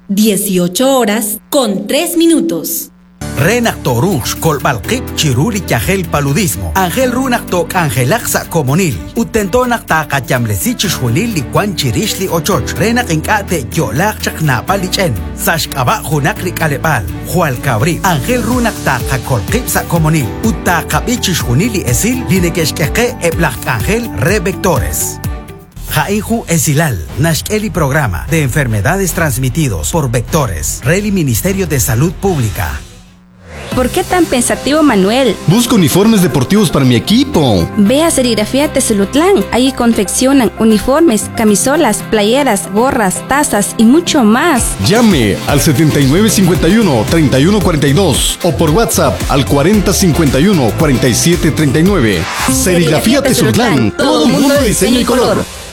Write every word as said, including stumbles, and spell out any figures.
dieciocho horas con tres minutos. Renak Torush, Kolbalkip, Chiruli Yahel Paludismo, Angel Runak Tok Angelaxa Comunil, Utentonak Taka Yamlesichi Junil Liquan Chirishli Ochoch, Renak Inkate Yolak Chakna Palichen, Sashkaba Junakri Kalepal, Jual Cabri, Angel Runak Taka Kolkipsa Comunil, Utaka Bichish Junili Esil, Linekeshkeke Eblak Angel Revectores. Jaihu Esilal, Nashkeli Programa de Enfermedades Transmitidos por Vectores, Reli Ministerio de Salud Pública. ¿Por qué tan pensativo, Manuel? Busco uniformes deportivos para mi equipo. Ve a Serigrafía Tezulutlán. Ahí confeccionan uniformes, camisolas, playeras, gorras, tazas y mucho más. Llame al setenta y nueve cincuenta y uno, treinta y uno cuarenta y dos o por WhatsApp al cuarenta cincuenta y uno, cuarenta y siete treinta y nueve. Serigrafía Tezulutlán. Todo mundo de diseño y color.